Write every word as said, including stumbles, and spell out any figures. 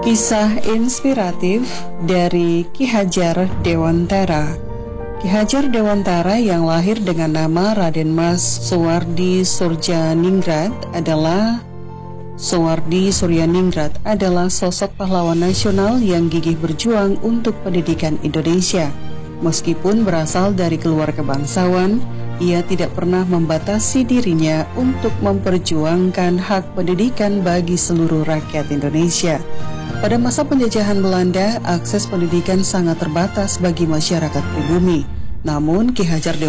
Kisah inspiratif dari Ki Hajar Dewantara. Ki Hajar Dewantara yang lahir dengan nama Raden Mas Soewardi Suryaningrat adalah Soewardi Suryaningrat adalah sosok pahlawan nasional yang gigih berjuang untuk pendidikan Indonesia. Meskipun berasal dari keluarga bangsawan, ia tidak pernah membatasi dirinya untuk memperjuangkan hak pendidikan bagi seluruh rakyat Indonesia. Pada masa penjajahan Belanda, akses pendidikan sangat terbatas bagi masyarakat pribumi. Namun, Ki Hajar